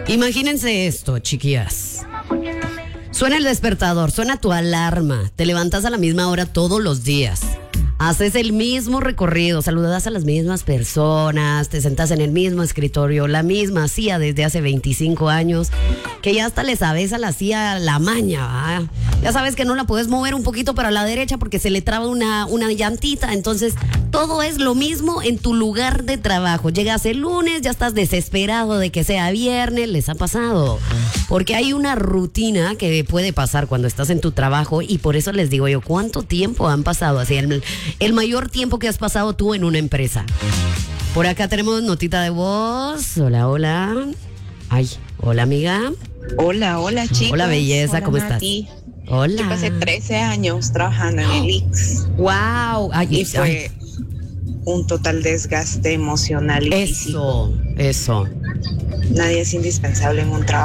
Imagínense esto, chiquillas. Suena el despertador, suena tu alarma, te levantas a la misma hora todos los días. Haces el mismo recorrido, saludas a las mismas personas, te sentas en el mismo escritorio, la misma silla desde hace 25 años, que ya hasta le sabes a la silla la maña, ¿va? Ya sabes que no la puedes mover un poquito para la derecha porque se le traba una llantita, entonces todo es lo mismo en tu lugar de trabajo. Llegas el lunes, ya estás desesperado de que sea viernes, les ha pasado. Porque hay una rutina que puede pasar cuando estás en tu trabajo y por eso les digo yo, ¿cuánto tiempo han pasado así? El mayor tiempo que has pasado tú en una empresa. Por acá tenemos notita de voz. Hola, hola. Ay, hola amiga. Hola chicos. Hola belleza, hola, ¿cómo Nati. estás? Hola. Yo pasé 13 años trabajando en el IX. Wow. Y fue un total desgaste emocional y físico. Eso. Nadie es indispensable en un trabajo.